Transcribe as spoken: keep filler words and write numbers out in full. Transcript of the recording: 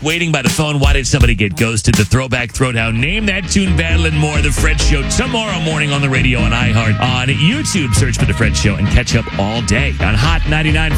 waiting by the phone. Why did somebody get ghosted? The Throwback Throwdown. Name That Tune Battle and more. The Fred Show tomorrow morning on the radio on iHeart. On YouTube, search for The Fred Show and catch up all day on Hot ninety-nine.